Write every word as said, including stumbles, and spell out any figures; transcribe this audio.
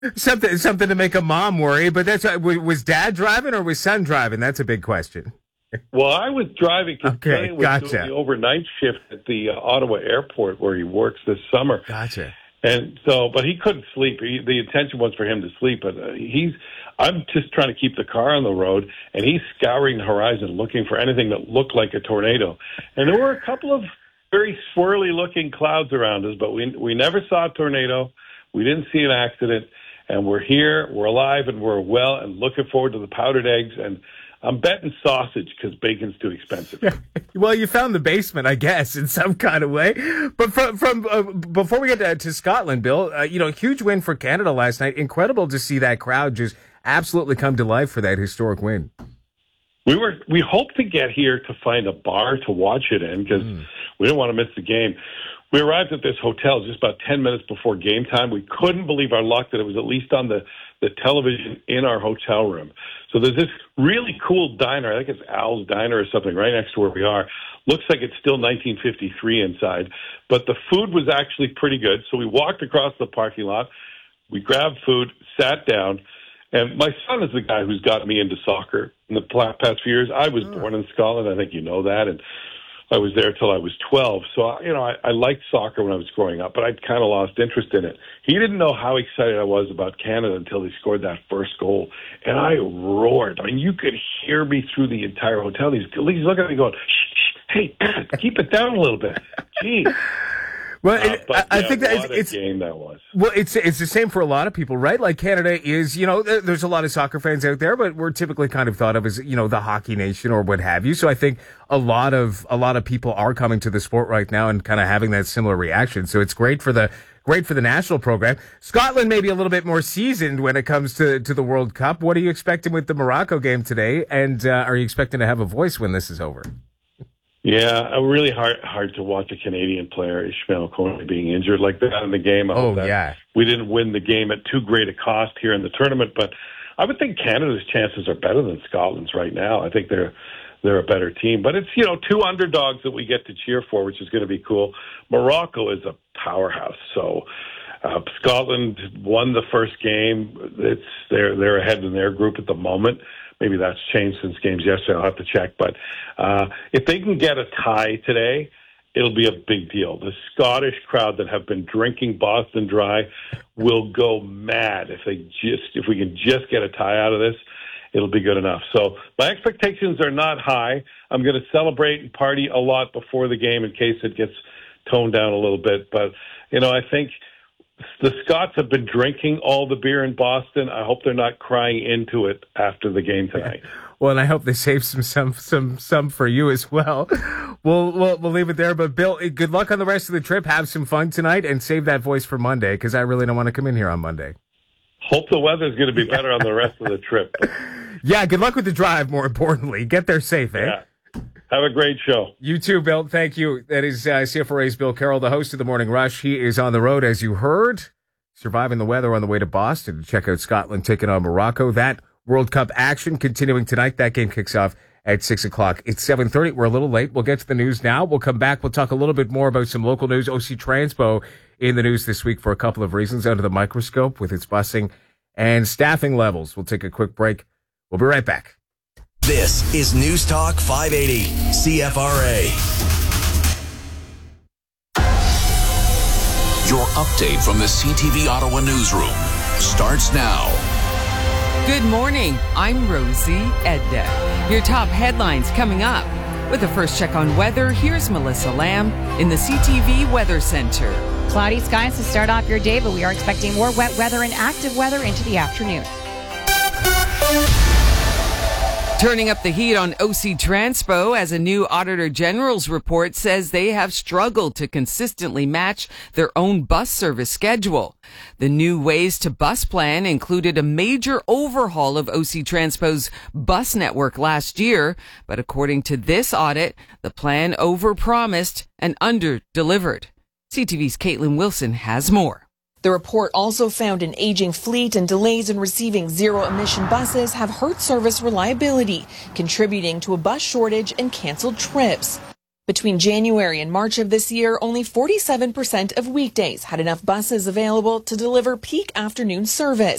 Something, something to make a mom worry. But that's uh, was Dad driving or was son driving? That's a big question. Well, I was driving because Okay, Brian was gotcha. doing the overnight shift at the uh, Ottawa airport where he works this summer. Gotcha. And so, but he couldn't sleep. He, the intention was for him to sleep, but uh, he's. I'm just trying to keep the car on the road, and he's scouring the horizon looking for anything that looked like a tornado. And there were a couple of very swirly-looking clouds around us, but we we never saw a tornado. We didn't see an accident, and we're here, we're alive, and we're well, and looking forward to the powdered eggs. And I'm betting sausage because bacon's too expensive. Well, you found the basement, I guess, in some kind of way. But from, from uh, before we get to, to Scotland, Bill, uh, you know, huge win for Canada last night. Incredible to see that crowd just absolutely come to life for that historic win. We were we hoped to get here to find a bar to watch it in because mm. we didn't want to miss the game. We arrived at this hotel just about ten minutes before game time. We couldn't believe our luck that it was at least on the, the television in our hotel room. So there's this really cool diner. I think it's Al's Diner or something right next to where we are. Looks like it's still nineteen fifty-three inside. But the food was actually pretty good. So we walked across the parking lot. We grabbed food, sat down. And my son is the guy who's got me into soccer in the past few years. I was oh. born in Scotland. I think you know that. And I was there till I was twelve. So, you know, I, I liked soccer when I was growing up, but I'd kind of lost interest in it. He didn't know how excited I was about Canada until he scored that first goal. And I roared. I mean, you could hear me through the entire hotel. He's, he's looking at me going, shh, shh, hey, Dad, keep it down a little bit. Jeez. Well, uh, it, but, I, yeah, I think that what it's, a game that was. Well, it's it's the same for a lot of people, right? Like Canada is, you know, there's a lot of soccer fans out there, but we're typically kind of thought of as, you know, the hockey nation or what have you. So I think a lot of a lot of people are coming to the sport right now and kind of having that similar reaction. So it's great for the great for the national program. Scotland may be a little bit more seasoned when it comes to to the World Cup. What are you expecting with the Morocco game today? And uh, are you expecting to have a voice when this is over? Yeah, really hard hard to watch a Canadian player, Ishmael Coney, being injured like that in the game. I oh, hope that yeah. We didn't win the game at too great a cost here in the tournament, but I would think Canada's chances are better than Scotland's right now. I think they're they're a better team. But it's, you know, two underdogs that we get to cheer for, which is going to be cool. Morocco is a powerhouse, so uh, Scotland won the first game. It's they're they're ahead in their group at the moment. Maybe that's changed since games yesterday. I'll have to check. But uh, if they can get a tie today, it'll be a big deal. The Scottish crowd that have been drinking Boston Dry will go mad if they just if we can just get a tie out of this. It'll be good enough. So my expectations are not high. I'm going to celebrate and party a lot before the game in case it gets toned down a little bit. But, you know, I think the Scots have been drinking all the beer in Boston. I hope they're not crying into it after the game tonight. Well, and I hope they save some some some some for you as well. We'll we'll, we'll leave it there. But Bill, good luck on the rest of the trip. Have some fun tonight and save that voice for Monday because I really don't want to come in here on Monday. Hope the weather's going to be better on the rest of the trip. Yeah, good luck with the drive. More importantly, get there safe, eh? Yeah. Have a great show. You too, Bill. Thank you. That is uh, C F R A's Bill Carroll, the host of the Morning Rush. He is on the road, as you heard, surviving the weather on the way to Boston to check out Scotland taking on Morocco. That World Cup action continuing tonight. That game kicks off at six o'clock. It's seven thirty. We're a little late. We'll get to the news now. We'll come back. We'll talk a little bit more about some local news. O C Transpo in the news this week for a couple of reasons. Under the microscope with its busing and staffing levels. We'll take a quick break. We'll be right back. This is News Talk five eighty C F R A. Your update from the C T V Ottawa newsroom starts now. Good morning. I'm Rosie Edna. Your top headlines coming up. With a first check on weather, here's Melissa Lamb in the C T V Weather Center. Cloudy skies to start off your day, but we are expecting more wet weather and active weather into the afternoon. Turning up the heat on O C Transpo as a new Auditor General's report says they have struggled to consistently match their own bus service schedule. The new Ways to Bus plan included a major overhaul of O C Transpo's bus network last year, but according to this audit, the plan overpromised and under-delivered. C T V's Caitlin Wilson has more. The report also found an aging fleet and delays in receiving zero-emission buses have hurt service reliability, contributing to a bus shortage and canceled trips. Between January and March of this year, only forty-seven percent of weekdays had enough buses available to deliver peak afternoon service.